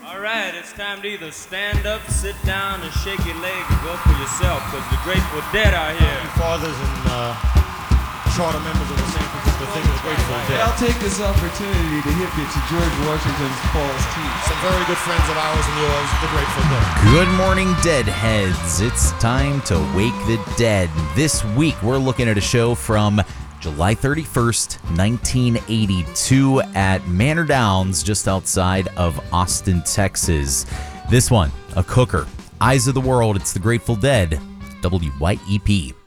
All right, it's time to either stand up, sit down, and shake your leg and go for yourself, because the Grateful Dead are here. Fathers and charter members of the San Francisco Thing of the Grateful Dead. I'll take this opportunity to hip you to George Washington's Paul's Teeth. Some very good friends of ours and yours, the Grateful Dead. Good morning, Deadheads. It's time to wake the dead. This week, we're looking at a show from July 31st, 1982 at Manor Downs, just outside of Austin, Texas. This one, a cooker. Eyes of the World, it's the Grateful Dead, WYEP.